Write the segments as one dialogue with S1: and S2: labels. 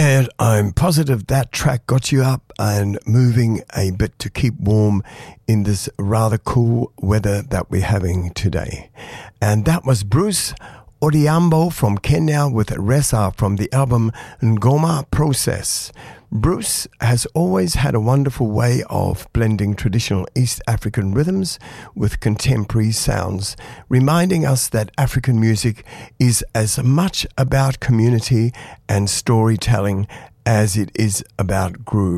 S1: And I'm positive that track got you up and moving a bit to keep warm in this rather cool weather that we're having today. And that was Bruce Odhiambo from Kenya with Resa from the album Ngoma Process. Bruce has always had a wonderful way of blending traditional East African rhythms with contemporary sounds, reminding us that African music is as much about community and storytelling as it is about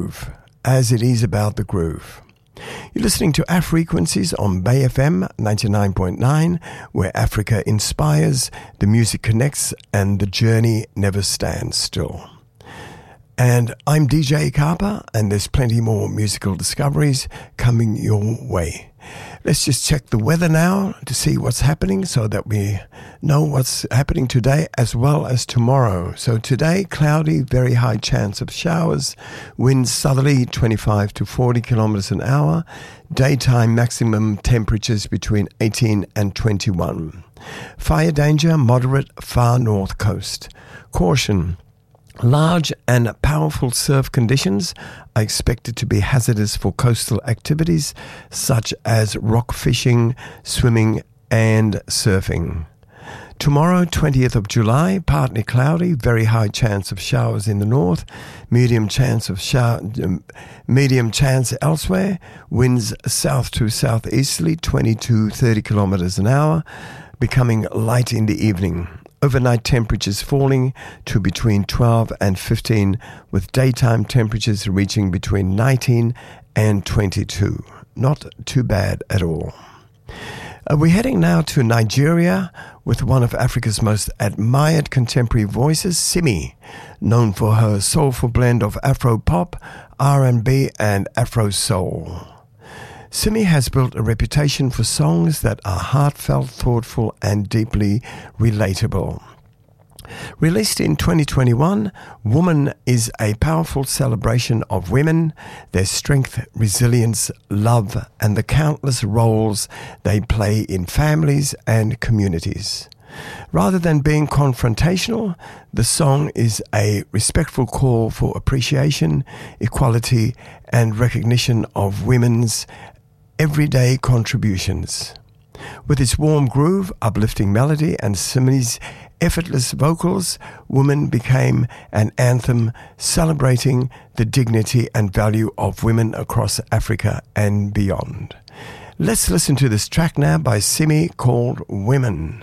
S1: the groove. You're listening to Afrequencies on Bay FM 99.9, where Africa inspires, the music connects, and the journey never stands still. And I'm DJ Karpa, and there's plenty more musical discoveries coming your way. Let's just check the weather now to see what's happening so that we know what's happening today as well as tomorrow. So today, cloudy, very high chance of showers, winds southerly 25 to 40 kilometers an hour, daytime maximum temperatures between 18 and 21. Fire danger, moderate, far north coast. Caution. Large and powerful surf conditions are expected to be hazardous for coastal activities such as rock fishing, swimming, and surfing. Tomorrow, 20th of July, partly cloudy, very high chance of showers in the north, medium chance elsewhere, winds south to southeasterly 20 to 30 kilometers an hour, becoming light in the evening. Overnight temperatures falling to between 12 and 15, with daytime temperatures reaching between 19 and 22. Not too bad at all. We're heading now to Nigeria with one of Africa's most admired contemporary voices, Simi, known for her soulful blend of Afro-pop, R&B, and Afro-soul. Simi has built a reputation for songs that are heartfelt, thoughtful, and deeply relatable. Released in 2021, Woman is a powerful celebration of women, their strength, resilience, love, and the countless roles they play in families and communities. Rather than being confrontational, the song is a respectful call for appreciation, equality, and recognition of women's everyday contributions. With its warm groove, uplifting melody, and Simi's effortless vocals, Woman became an anthem celebrating the dignity and value of women across Africa and beyond. Let's listen to this track now by Simi called Women.